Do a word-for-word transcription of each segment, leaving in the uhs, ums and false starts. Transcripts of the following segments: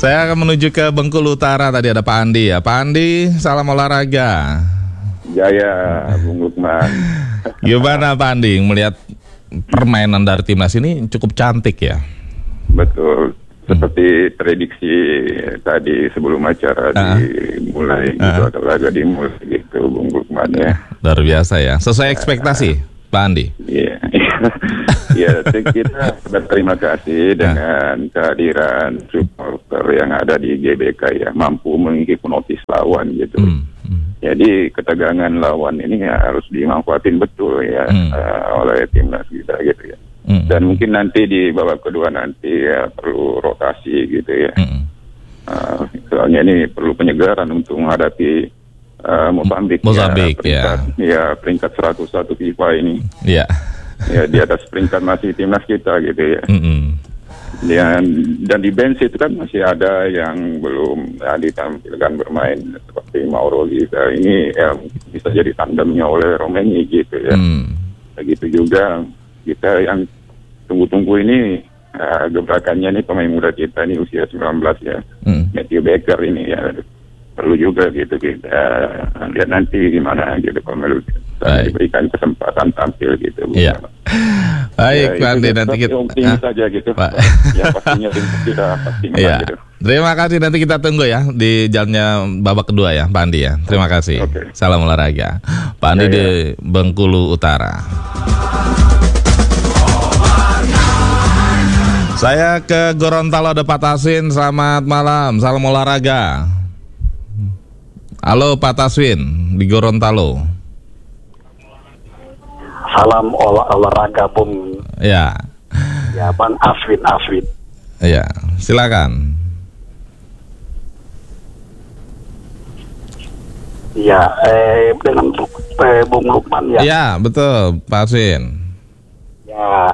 Saya akan menuju ke Bengkulu Utara. Tadi ada Pak Andi ya. Pak Andi, salam olahraga. Jaya, Bung Lukman. Gimana Pak Andi melihat permainan dari timnas ini cukup cantik ya? Betul. Seperti prediksi tadi sebelum acara uh, dimulai, uh, gitu, atau laga dimulai gitu, Bung Lukman ya. Luar biasa ya, sesuai ekspektasi, uh, Pak Andi. Iya, ya, kita berterima kasih dengan uh. kehadiran supporter yang ada di G B K ya, mampu menghipnotis lawan gitu. Hmm. Hmm. Jadi ketegangan lawan ini ya harus dimanfaatin betul ya hmm. uh, oleh timnas kita gitu ya. Mm. Dan mungkin nanti di babak kedua nanti ya perlu rotasi gitu ya. Mm. Uh, soalnya ini perlu penyegaran untuk menghadapi uh, Mozambik. Mozambik ya. Peringkat, ya. ya peringkat seratus satu FIFA ini. Iya. Yeah. Ya di atas peringkat masih timnas kita gitu ya. Mm-hmm. Dan dan di bench itu kan masih ada yang belum ya, ditampilkan bermain seperti Mauro Liza ini ya bisa jadi tandemnya oleh Romeni gitu ya. Mm. Begitu juga kita yang tunggu-tunggu ini uh, gebrakannya nih pemain muda kita ini usia sembilan belas ya, hmm. Matthew Baker ini ya perlu juga gitu kita uh, lihat nanti gimana gitu kalau diberikan kesempatan tampil gitu. Iya. Baik, Pak Andi, nanti kita optimis saja gitu. Pak. Ya pastinya kita pasti menang ya. gitu. Terima kasih, nanti kita tunggu ya di jalannya babak kedua ya, Pak Andi ya. Terima kasih. Okay. Salam olahraga. Pak Andi ya, ya. Di Bengkulu Utara. Saya ke Gorontalo, ada Pak Taswin. Selamat malam, salam olahraga. Halo Pak Taswin di Gorontalo. Salam olah olahraga Bung. Ya. Ya Bang Afwin Afwin. Ya, silakan. Ya, eh, dengan eh, Bung Lukman ya. Ya, betul Pak Taswin. Ya.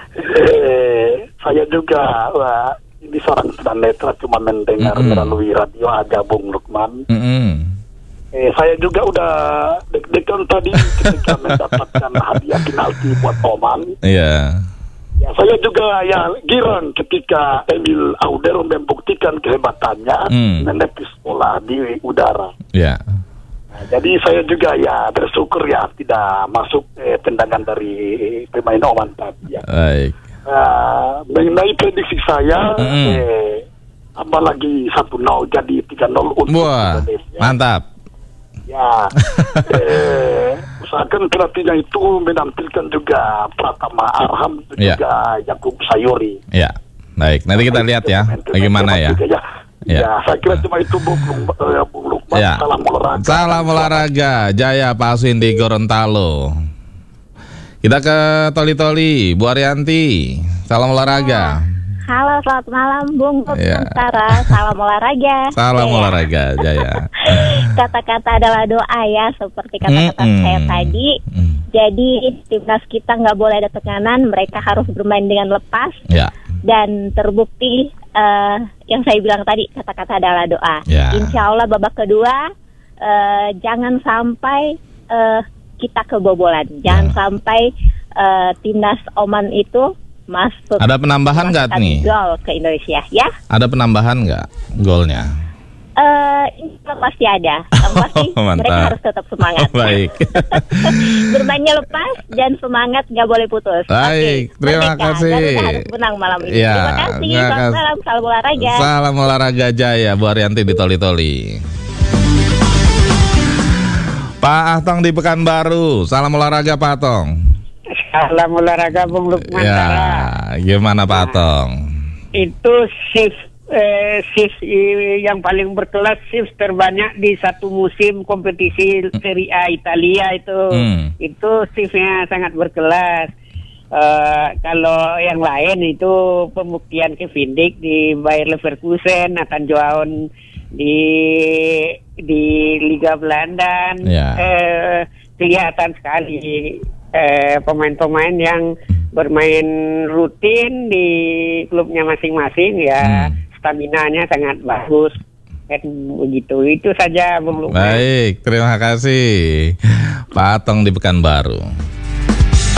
Eh, saya juga wah, ini seorang tunanetra cuma mendengar mm-hmm. melalui radio aja Bung Lukman. Mm-hmm. Eh, saya juga udah deg-degan tadi ketika mendapatkan hadiah penalti buat Oman. Iya. Yeah. Ya, saya juga ya girang ketika Emil Audero membuktikan kehebatannya mm. menepis bola di udara. Iya. Yeah. Nah, jadi saya juga ya bersyukur ya tidak masuk eh, tendangan dari pemain Oman tadi ya. Baik. Uh, mengenai prediksi saya, mm. eh, apalagi satu nol jadi tiga nol untuk Wah, Indonesia. Mantap. Ya, eh, usahakan pelatihnya itu menampilkan juga Pratama Arham ya. juga Yakub Sayuri. Ya, baik. Nanti kita lihat ya, bagaimana ya. Juga, ya. Ya. Ya, saya kira cuma itu Bung Lukman. Ya. Salam olahraga. Salam olahraga, Jaya Pak Aswin di Gorontalo. Kita ke Toli-Toli, Bu Arianti. Salam olahraga. Halo, selamat malam Bung ya. Nusantara. Salam olahraga. Salam ya. olahraga, Jaya. Kata-kata adalah doa ya, seperti kata-kata mm-hmm. saya tadi. Mm. Jadi timnas kita nggak boleh ada tekanan, mereka harus bermain dengan lepas. Ya. Dan terbukti uh, yang saya bilang tadi, kata-kata adalah doa. Ya. Insya Allah babak kedua uh, jangan sampai uh, kita kebobolan. Jangan ya. sampai uh, timnas Oman itu masuk. Ada penambahan nggak nih? Gol ke Indonesia, ya? Ada penambahan nggak golnya? Uh, ini pasti ada. Yang pasti oh, mereka harus tetap semangat. Oh, baik. Bermainnya lepas dan semangat nggak boleh putus. Baik, okay. Terima Merdeka. kasih. Garuda harus menang malam ini. Ya, terima kasih. Selamat malam, salam olahraga. Salam olahraga Jaya, Bu Arianti di Toli-Toli. Pak Ahtong di Pekanbaru, salam olahraga Pak Ahtong. Salam olahraga Bung Lukman. Ya, gimana Pak Ahtong? Nah, itu shift eh, shift yang paling berkelas, shift terbanyak di satu musim kompetisi Serie A Italia itu. Hmm. Itu shiftnya sangat berkelas. Uh, kalau yang lain itu pembuktian Kevin Dijk di Bayer Leverkusen, Nathan Joaon di di Liga Belanda, ya. eh, kelihatan sekali eh, pemain-pemain yang bermain rutin di klubnya masing-masing ya, hmm. staminanya sangat bagus. Kan begitu. Itu saja Bung Lukman. Baik, terima kasih Pak Ahtong di Pekanbaru.